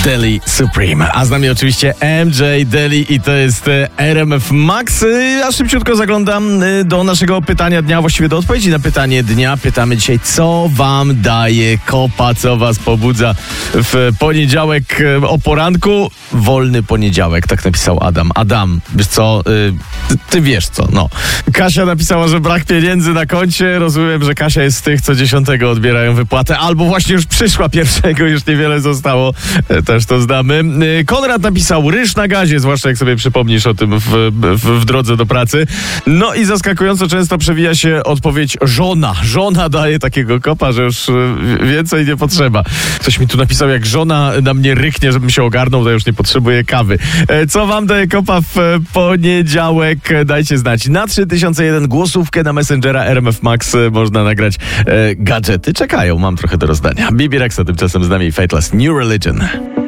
Deli Supreme. A z nami oczywiście MJ Deli i to jest RMF Max. Ja szybciutko zaglądam do naszego pytania dnia, właściwie do odpowiedzi na pytanie dnia. Pytamy dzisiaj, co wam daje kopa, co was pobudza w poniedziałek o poranku. Wolny poniedziałek, tak napisał Adam. Adam, wiesz co, ty wiesz co, no. Kasia napisała, że brak pieniędzy na koncie. Rozumiem, że Kasia jest z tych, co 10 odbierają wypłatę, albo właśnie już przyszła pierwszego, już niewiele zostało. Też to znamy. Konrad napisał, ryż na gazie, zwłaszcza jak sobie przypomnisz o tym w drodze do pracy. No i zaskakująco często przewija się odpowiedź żona. Żona daje takiego kopa, że już więcej nie potrzeba. Ktoś mi tu napisał, jak żona na mnie ryknie, żebym się ogarnął, to już nie potrzebuję kawy. Co wam daje kopa w poniedziałek? Dajcie znać. Na 3001 głosówkę na Messengera RMF Max można nagrać. Gadżety czekają, mam trochę do rozdania. Bibi Rexa tymczasem z nami, Fateless New Religion.